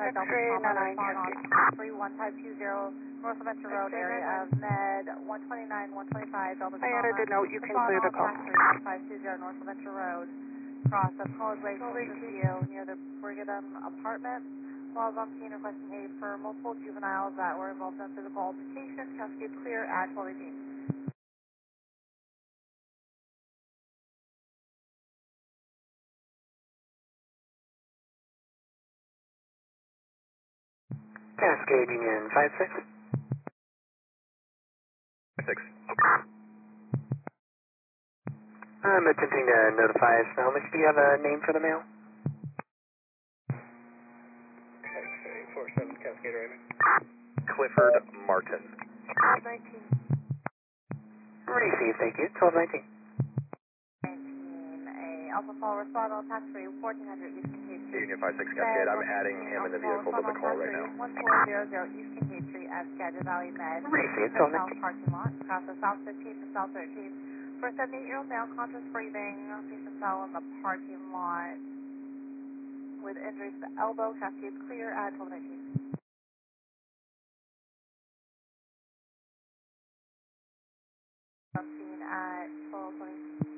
X-ray 99 Cascade. 31 type 20 North Venture Road, area of Med 129, 125, Delta I added a note, you can clear the call. 520 North Venture Road, cross of Causeway, closer to you, near the Brigham apartment. While on scene requesting aid for multiple juveniles that were involved in physical altercation, Cascade clear at 1218. Cascade Union 56. 6. I'm attempting to notify Snohomish. Do you have a name for the male? X-ray 47 Cascade Raymond. Clifford Martin. 1219. Receive, thank you. 1219. 19, a Alpha Fall respond on tax free 1400 East Kincaid Street. Union 56 Cascade. I'm adding him in the vehicle to the call right now. 1400 East Kincaid Street at Skagit Valley Med. Receive, South 1219. parking lot, across the South 15th and South 13th. For a 78-year-old male, conscious breathing, patient fell in the parking lot with injuries to the elbow. Cascade clear at 1219. Seen at 1220.